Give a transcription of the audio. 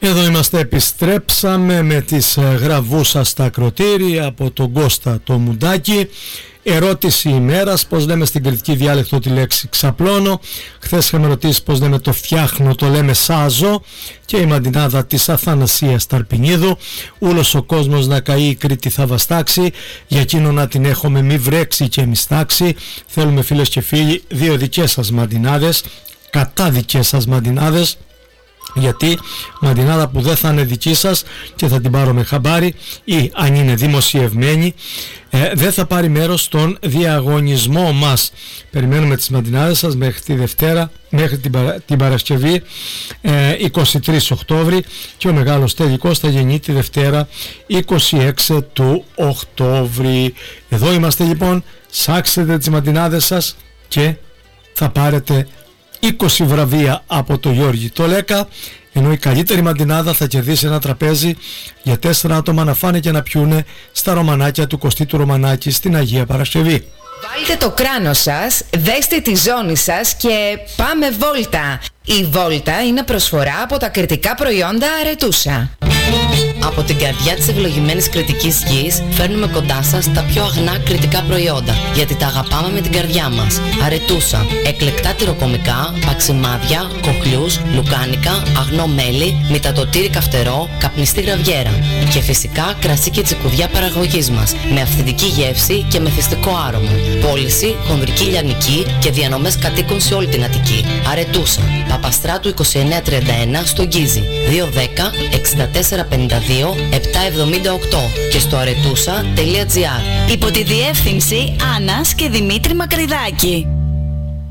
Εδώ είμαστε, επιστρέψαμε με τις γραβούσα στα ακροτήρια από τον Κώστα το Μουντάκι. Ερώτηση ημέρας, πώς λέμε στην κριτική διάλεκτο τη λέξη ξαπλώνω. Χθες είχαμε ρωτήσει πώς λέμε το φτιάχνω, το λέμε σάζω. Και η μαντινάδα της Αθανασίας Ταρπινίδου. Ούλος ο κόσμος να καεί, η Κρήτη θα βαστάξει. Για εκείνο να την έχουμε μη βρέξει και μη στάξει. Θέλουμε φίλες και φίλοι δύο δικές σας μαντινάδες, κατά δικές σας μαντινάδες. Γιατί μαντινάδα που δεν θα είναι δική σας και θα την πάρω με χαμπάρι, ή αν είναι δημοσιευμένη, δεν θα πάρει μέρος στον διαγωνισμό μας. Περιμένουμε τις μαντινάδες σας μέχρι τη Δευτέρα, μέχρι την Παρασκευή 23 Οκτώβρη, και ο μεγάλος τελικός θα γίνει τη Δευτέρα 26 του Οκτώβρη. Εδώ είμαστε λοιπόν, σάξετε τις μαντινάδες σας και θα πάρετε 20 βραβεία από το Γιώργη το Λέκα, ενώ η καλύτερη μαντινάδα θα κερδίσει ένα τραπέζι για 4 άτομα να φάνε και να πιούνε στα Ρωμανάκια του Κωστή του Ρωμανάκη στην Αγία Παρασκευή. Βάλτε το κράνος σας, δέστε τη ζώνη σας και πάμε βόλτα. Η βόλτα είναι προσφορά από τα κριτικά προϊόντα Αρετούσα. Από την καρδιά της ευλογημένης κρητικής γης φέρνουμε κοντά σας τα πιο αγνά κρητικά προϊόντα, γιατί τα αγαπάμε με την καρδιά μας. Αρετούσα, εκλεκτά τυροκομικά, παξιμάδια, κοχλιούς, λουκάνικα, αγνό μέλι, μυτατοτήρι καυτερό, καπνιστή γραβιέρα. Και φυσικά κρασί και τσικουδιά παραγωγής μας, με αυθεντική γεύση και μεθυστικό άρωμα. Πώληση, χονδρική λιανική και διανομές κατοίκων σε όλη την Αττική. Αρετούσα, Παπαστράτου 2931 στο Γκίζι, 210 6452 778 και στο aretusa.gr. Υπό τη διεύθυνση Άννας και Δημήτρη Μακρυδάκη.